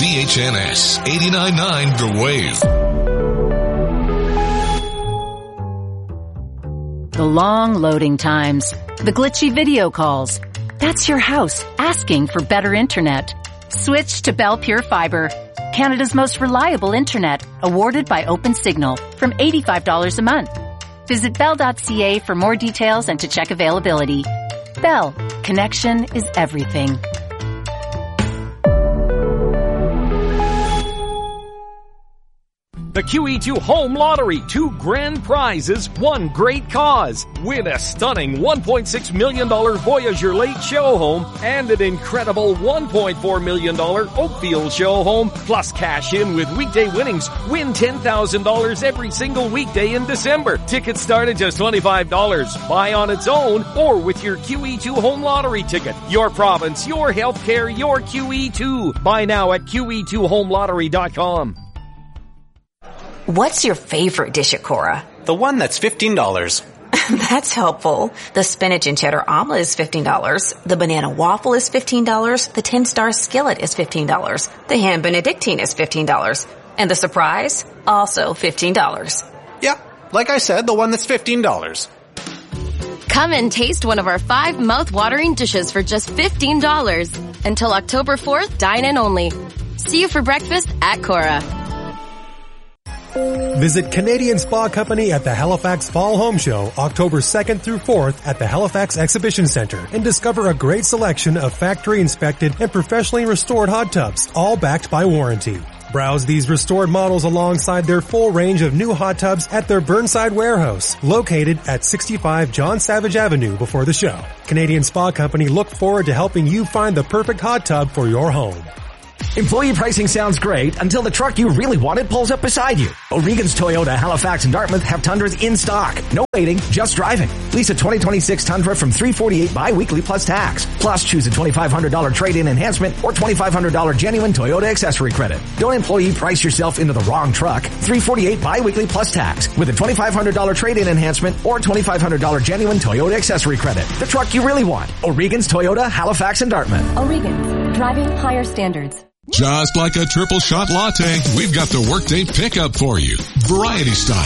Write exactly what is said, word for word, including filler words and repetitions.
C H N S eighty-nine point nine The Wave. The long loading times, the glitchy video calls. That's your house asking for better internet. Switch to Bell Pure Fiber, Canada's most reliable internet, awarded by OpenSignal, from eighty-five dollars a month. Visit bell dot c a for more details and to check availability. Bell, connection is everything. The Q E two Home Lottery. Two grand prizes, one great cause. Win a stunning one point six million dollars Voyager Late Show home and an incredible one point four million dollars Oakfield Show home. Plus cash in with weekday winnings. Win ten thousand dollars every single weekday in December. Tickets start at just twenty-five dollars. Buy on its own or with your Q E two Home Lottery ticket. Your province, your healthcare, your Q E two. Buy now at Q E two home lottery dot com. What's your favorite dish at Cora? The one that's fifteen dollars. That's helpful. The spinach and cheddar omelet is fifteen dollars. The banana waffle is fifteen dollars. The ten-star skillet is fifteen dollars. The ham benedictine is fifteen dollars. And the surprise? Also fifteen dollars. Yeah, like I said, the one that's fifteen dollars. Come and taste one of our five mouth-watering dishes for just fifteen dollars. Until October fourth, dine in only. See you for breakfast at Cora. Visit Canadian Spa Company at the Halifax Fall Home Show October second through fourth at the Halifax Exhibition Centre and discover a great selection of factory-inspected and professionally restored hot tubs, all backed by warranty. Browse these restored models alongside their full range of new hot tubs at their Burnside warehouse, located at sixty-five John Savage Avenue before the show. Canadian Spa Company look forward to helping you find the perfect hot tub for your home. Employee pricing sounds great until the truck you really wanted pulls up beside you. O'Regan's Toyota, Halifax and Dartmouth have Tundras in stock. No waiting, just driving. Lease a twenty twenty-six Tundra from three forty-eight bi-weekly plus tax. Plus choose a twenty-five hundred dollars trade-in enhancement or twenty-five hundred dollars genuine Toyota accessory credit. Don't employee price yourself into the wrong truck. three forty-eight bi-weekly plus tax with a twenty-five hundred dollars trade-in enhancement or twenty-five hundred dollars genuine Toyota accessory credit. The truck you really want. O'Regan's Toyota, Halifax and Dartmouth. O'Regan's, driving higher standards. Just like a triple shot latte, we've got the workday pickup for you. Variety style.